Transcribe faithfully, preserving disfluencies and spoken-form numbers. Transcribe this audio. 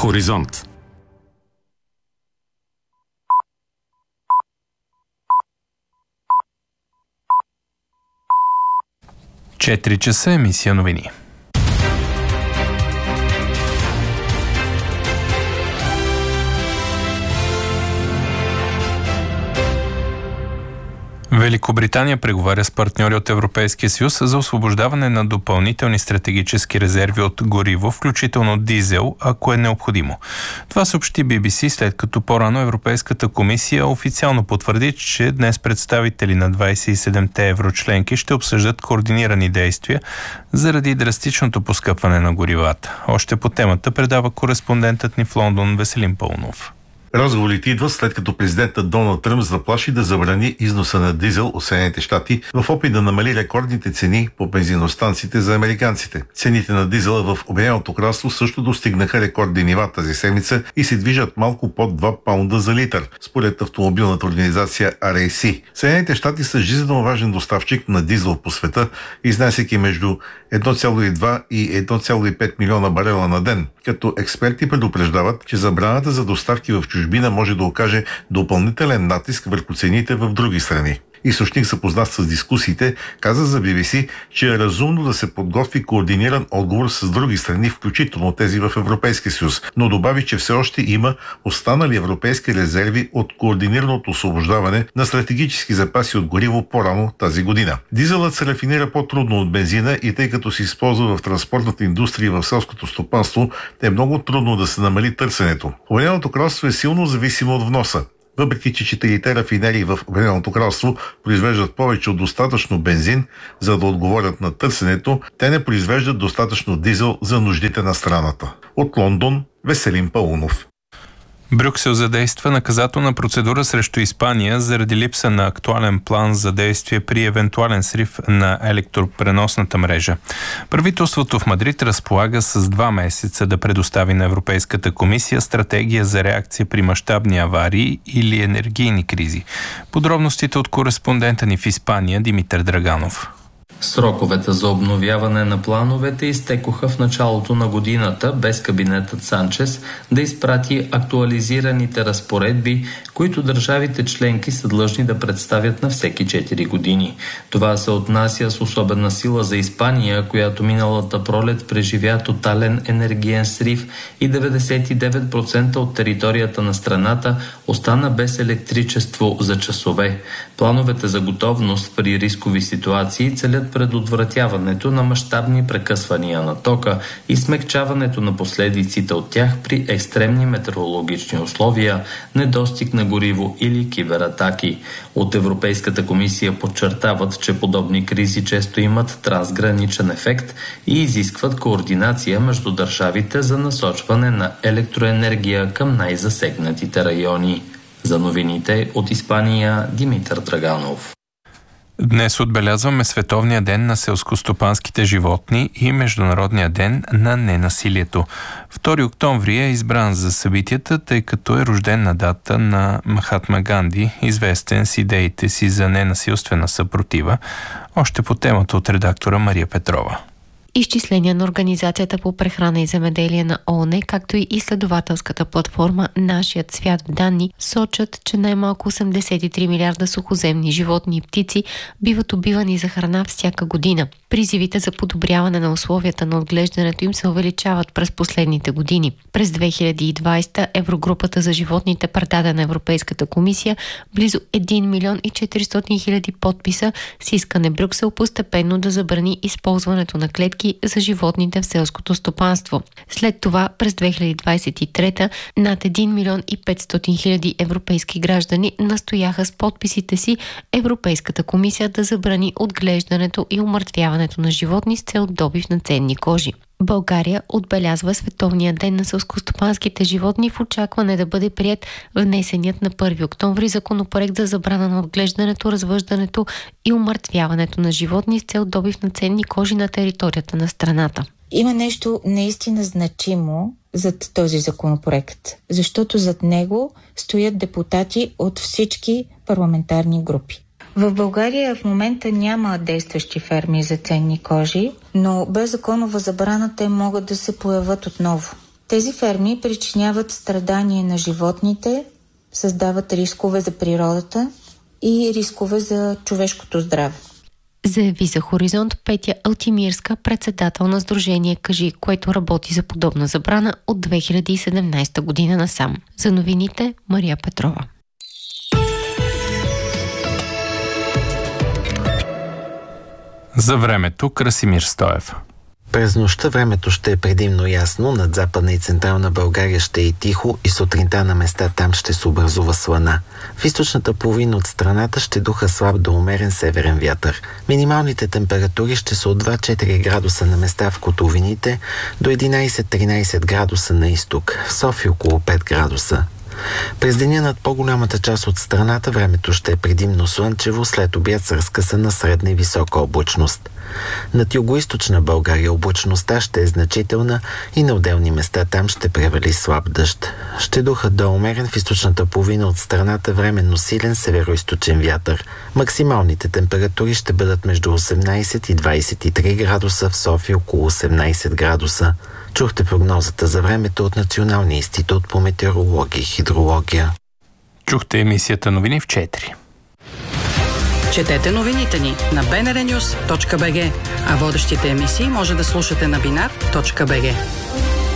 Хоризонт. четири часа, емисия новини. Великобритания преговаря с партньори от Европейския съюз за освобождаване на допълнителни стратегически резерви от гориво, включително дизел, ако е необходимо. Това съобщи Би Би Си, след като по-рано Европейската комисия официално потвърди, че днес представители на двадесет и седемте еврочленки ще обсъждат координирани действия заради драстичното поскъпване на горивата. Още по темата предава кореспондентът ни в Лондон Веселин Паунов. Разговорите идват след като президентът Доналд Тръмп заплаши да забрани износа на дизел от Съединените щати в опит да намали рекордните цени по бензиностанциите за американците. Цените на дизела в Обединеното кралство също достигнаха рекордни нива тази седмица и се движат малко под два паунда за литър, според автомобилната организация Ар Ей Си. Съединените щати са жизненно важен доставчик на дизел по света, изнасяйки между едно цяло и два и едно цяло и пет милиона барела на ден, като експерти предупреждават, че забраната за доставки в чужбина може да окаже допълнителен натиск върху цените в други страни. Източник, запознат с дискусиите, каза за Би Би Си, че е разумно да се подготви координиран отговор с други страни, включително тези в Европейския съюз, но добави, че все още има останали европейски резерви от координираното освобождаване на стратегически запаси от гориво по-рано тази година. Дизелът се рафинира по-трудно от бензина и тъй като се използва в транспортната индустрия и в селското стопанство, е много трудно да се намали търсенето. Обединеното кралство е силно зависимо от вноса. Въпреки че четирите рафинерии в Обединеното кралство произвеждат повече от достатъчно бензин, за да отговорят на търсенето, те не произвеждат достатъчно дизел за нуждите на страната. От Лондон, Веселин Паунов. Брюксел задейства наказателна процедура срещу Испания заради липса на актуален план за действие при евентуален срив на електропреносната мрежа. Правителството в Мадрид разполага с два месеца да предостави на Европейската комисия стратегия за реакция при мащабни аварии или енергийни кризи. Подробностите от кореспондента ни в Испания Димитър Драганов. Сроковете за обновяване на плановете изтекоха в началото на годината, без кабинетът Санчес да изпрати актуализираните разпоредби, които държавите членки са длъжни да представят на всеки четири години. Това се отнася с особена сила за Испания, която миналата пролет преживя тотален енергиен срив и деветдесет и девет процента от територията на страната остана без електричество за часове. Плановете за готовност при рискови ситуации целят предотвратяването на мащабни прекъсвания на тока и смекчаването на последиците от тях при екстремни метеорологични условия, недостиг на гориво или кибератаки. От Европейската комисия подчертават, че подобни кризи често имат трансграничен ефект и изискват координация между държавите за насочване на електроенергия към най-засегнатите райони. За новините от Испания Димитър Драганов. Днес отбелязваме Световния ден на селскостопанските животни и Международния ден на ненасилието. втори октомври е избран за събитията, тъй като е рождена дата на Махатма Ганди, известен с идеите си за ненасилствена съпротива. Още по темата от редактора Мария Петрова. Изчисления на Организацията по прехрана и земеделие на ООН, както и изследователската платформа Нашият свят в данни, сочат, че най-малко осемдесет и три милиарда сухоземни животни и птици биват убивани за храна всяка година. Призивите за подобряване на условията на отглеждането им се увеличават през последните години. През две хиляди и двадесета Еврогрупата за животните предаде на Европейската комисия близо един милион и четиристотин хиляди подписа с искане Брюксел постепенно да забрани използването на клетки за животните в селското стопанство. След това през две хиляди двадесет и трета над един милион и петстотин хиляди европейски граждани настояха с подписите си Европейската комисия да забрани отглеждането и умъртвяването на животни с цел добив на ценни кожи. България отбелязва Световния ден на селскостопанските животни в очакване да бъде приет внесеният на първи октомври законопроект за забрана на отглеждането, развъждането и умъртвяването на животни с цел добив на ценни кожи на територията на страната. Има нещо наистина значимо зад този законопроект, защото зад него стоят депутати от всички парламентарни групи. В България в момента няма действащи ферми за ценни кожи, но без законова забрана те могат да се появят отново. Тези ферми причиняват страдания на животните, създават рискове за природата и рискове за човешкото здраве. Заяви за Хоризонт Петя Алтимирска, председател на Сдружение Кажи, което работи за подобна забрана от две хиляди и седемнадесета година насам. За новините Мария Петрова. За времето Красимир Стоев. През нощта времето ще е предимно ясно, над Западна и Централна България ще е тихо и сутринта на места там ще се образува слана. В източната половина от страната ще духа слаб до умерен северен вятър. Минималните температури ще са от два-четири градуса на места в котловините до единадесет-тринадесет градуса на изток, в София около пет градуса. През деня над по-голямата част от страната времето ще е предимно слънчево, след обяд с разкъсана средна и висока облачност. Над югоизточна България облачността ще е значителна и на отделни места там ще превали слаб дъжд. Ще духа до умерен в източната половина от страната временно силен североизточен вятър. Максималните температури ще бъдат между осемнадесет и двадесет и три градуса, в София около осемнадесет градуса. Чухте прогнозата за времето от Националния институт по метеорология и хидрология. Чухте емисията новини в четири. Четете новините ни на би ен ар нюс точка би джи, а водещите емисии може да слушате на бинар точка би джи.